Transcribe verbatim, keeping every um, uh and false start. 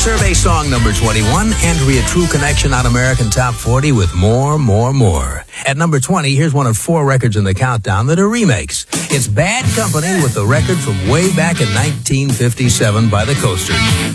Survey song number twenty-one, Andrea True Connection on American Top forty with More, More, More. At number twenty, here's one of four records in the countdown that are remakes. It's Bad Company with the record from way back in nineteen fifty-seven by the Coasters.